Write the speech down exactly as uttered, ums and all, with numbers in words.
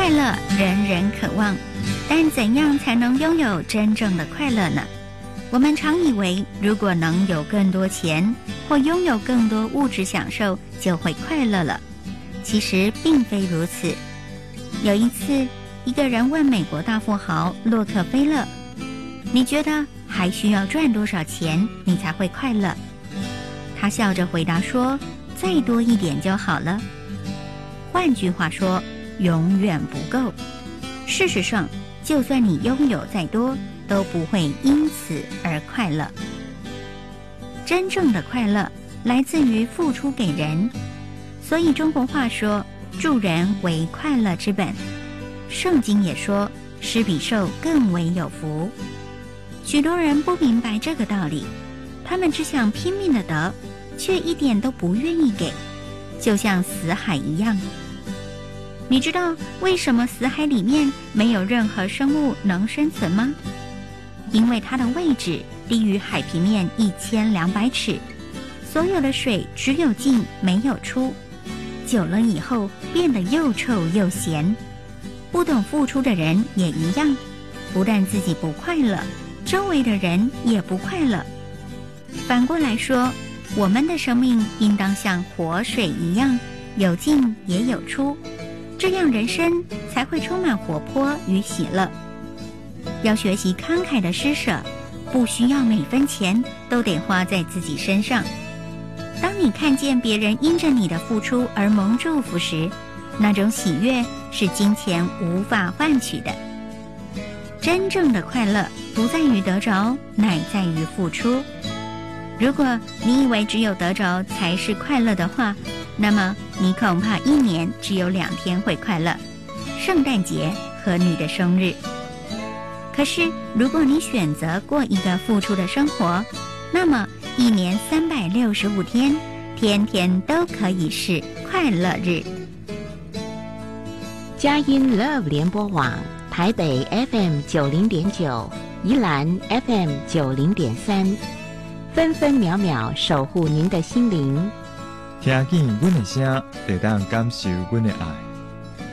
快乐人人渴望，但怎样才能拥有真正的快乐呢？我们常以为，如果能有更多钱或拥有更多物质享受，就会快乐了。其实并非如此。有一次，一个人问美国大富豪洛克菲勒：“你觉得还需要赚多少钱，你才会快乐？”他笑着回答说：“再多一点就好了。”换句话说，永远不够。事实上，就算你拥有再多，都不会因此而快乐。真正的快乐来自于付出给人，所以中国话说，助人为快乐之本。圣经也说，施比受更为有福。许多人不明白这个道理，他们只想拼命的得，却一点都不愿意给，就像死海一样。你知道为什么死海里面没有任何生物能生存吗？因为它的位置低于海平面一千两百尺，所有的水只有进没有出，久了以后变得又臭又咸。不懂付出的人也一样，不但自己不快乐，周围的人也不快乐。反过来说，我们的生命应当像活水一样，有进也有出，这样人生才会充满活泼与喜乐。要学习慷慨的施舍，不需要每分钱都得花在自己身上。当你看见别人因着你的付出而蒙祝福时，那种喜悦是金钱无法换取的。真正的快乐不在于得着，乃在于付出。如果你以为只有得着才是快乐的话，那么你恐怕一年只有两天会快乐，圣诞节和你的生日。可是如果你选择过一个付出的生活，那么一年三百六十五天，天天都可以是快乐日。 佳音 Love 联播网台北 F M 九零点九，宜兰 F M 九零点三，分分秒秒守护您的心灵。 听见阮的声，就当感受阮的爱。